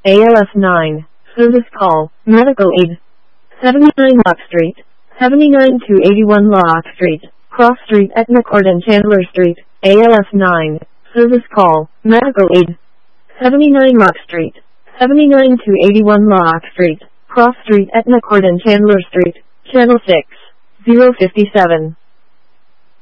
ALS 9. Service call. Medical aid. 79 Lock Street. 79 to 81 Lock Street. Cross Street, Etna Court and Chandler Street. ALS 9. Service call. Medical aid. 79 Lock Street. 79 to 81 Lock Street. Cross Street, Etna Court and Chandler Street. Channel 6. 057.